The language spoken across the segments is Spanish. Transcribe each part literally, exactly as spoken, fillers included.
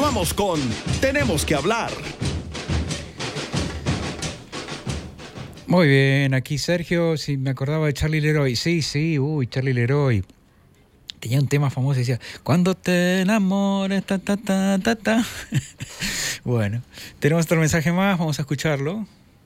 Continuamos con Tenemos que hablar. Muy bien, aquí Sergio, si me acordaba de Charlie Leroy. Sí, sí, uy, Charlie Leroy. Tenía un tema famoso, decía, cuando te enamores, ta, ta, ta, ta, ta. Bueno, tenemos otro mensaje más, vamos a escucharlo.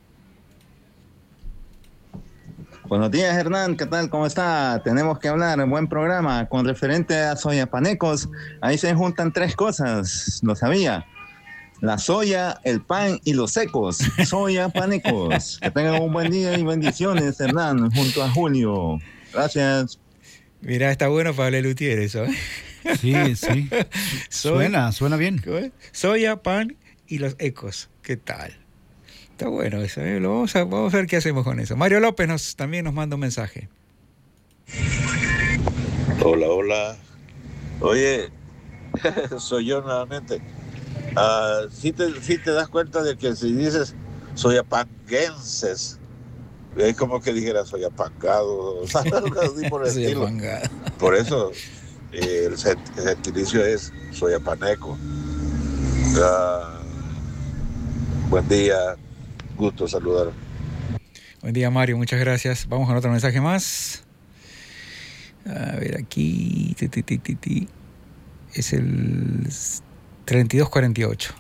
Buenos días, Hernán, ¿qué tal? ¿Cómo está? Tenemos que hablar, buen programa. Con referente a soyapanecos, ahí se juntan tres cosas, lo sabía. La soya, el pan y los secos. Soyapanecos. Que tengan un buen día y bendiciones, Hernán, junto a Julio. Gracias. Mirá, está bueno para Lelutier eso, ¿eh? Sí, sí. Suena, suena bien. Soya, pan y los ecos. ¿Qué tal? Está bueno eso, ¿eh? Lo vamos, a, vamos a ver qué hacemos con eso. Mario López nos, también nos manda un mensaje. Hola, hola. Oye, soy yo nuevamente. Uh, si te, si te das cuenta de que si dices soyapanguenses, es como que dijera soyapangado, o sea, así por el estilo. Por eso eh, el, el gentilicio es soyapaneco. Uh, buen día, gusto saludar. Buen día, Mario, muchas gracias. Vamos con otro mensaje más. A ver, aquí ti, ti, ti, ti, ti. Es el treinta y dos cuarenta y ocho.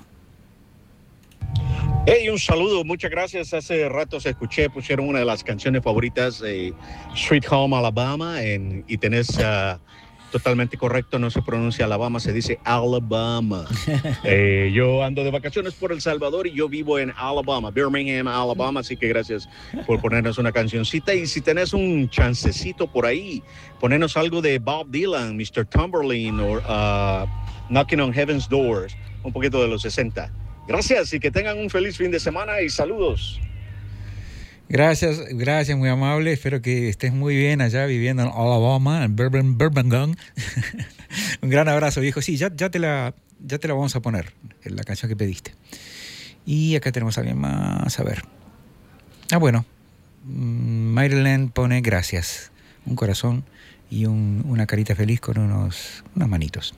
Hey, un saludo, muchas gracias. Hace rato se escuché, pusieron una de las canciones favoritas de Sweet Home Alabama, en, y tenés uh, totalmente correcto, no se pronuncia Alabama, se dice Alabama. eh, yo ando de vacaciones por El Salvador y yo vivo en Alabama, Birmingham, Alabama, así que gracias por ponernos una cancioncita. Y si tenés un chancecito por ahí, ponernos algo de Bob Dylan, mister Tambourine o uh, Knocking on Heaven's Doors, un poquito de los sesenta. Gracias y que tengan un feliz fin de semana y saludos. Gracias, gracias, muy amable. Espero que estés muy bien allá viviendo en Alabama, en Birmingham. Un gran abrazo, viejo. Sí, ya, ya, te la, ya te la vamos a poner, en la canción que pediste. Y acá tenemos a alguien más, a ver. Ah, bueno. Maryland pone gracias. Un corazón y un, una carita feliz con unos, unas manitos.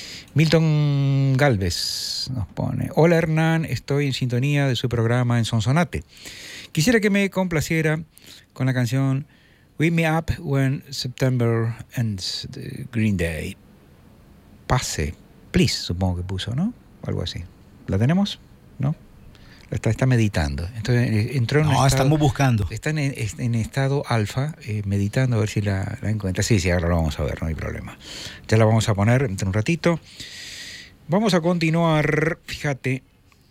Milton Galvez nos pone: hola Hernán, estoy en sintonía de su programa en Sonsonate. Quisiera que me complaciera con la canción Wake Me Up When September Ends, de Green Day. Pase, please, supongo que puso, ¿no? Algo así. ¿La tenemos? ¿No? Está, está meditando. Entonces, entró en no, estado, estamos buscando. Está en, en estado alfa, eh, meditando a ver si la, la encuentra. Sí, sí, ahora lo vamos a ver, no hay problema. Ya la vamos a poner entre un ratito. Vamos a continuar, fíjate,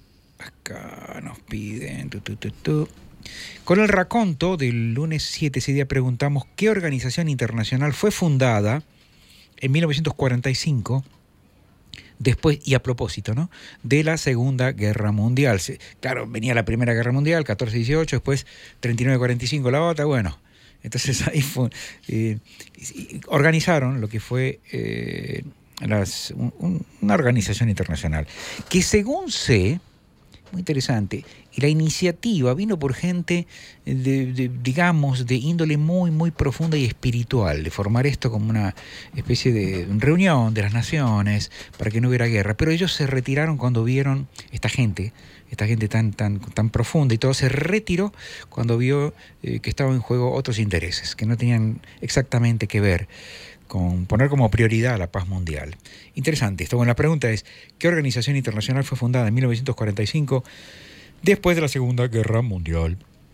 acá nos piden, tu, tu, tu, tu. Con el raconto del lunes siete, ese día preguntamos qué organización internacional fue fundada en mil novecientos cuarenta y cinco, después, y a propósito, ¿no?, de la Segunda Guerra Mundial. Claro, venía la Primera Guerra Mundial, catorce dieciocho, después treinta y nueve cuarenta y cinco la otra, bueno, entonces ahí fue, eh, organizaron lo que fue eh, las, un, una organización internacional, que según sé, muy interesante, y la iniciativa vino por gente, de, de, digamos, de índole muy, muy profunda y espiritual, de formar esto como una especie de reunión de las naciones para que no hubiera guerra. Pero ellos se retiraron cuando vieron, esta gente, esta gente tan, tan, tan profunda y todo, se retiró cuando vio eh, que estaban en juego otros intereses, que no tenían exactamente que ver con poner como prioridad la paz mundial. Interesante esto. Bueno, la pregunta es, ¿qué organización internacional fue fundada en mil novecientos cuarenta y cinco después de la Segunda Guerra Mundial?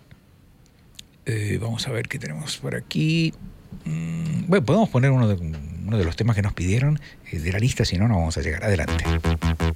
Eh, vamos a ver qué tenemos por aquí. Mm, bueno, podemos poner uno de, uno de los temas que nos pidieron eh, de la lista, si no, no vamos a llegar. Adelante.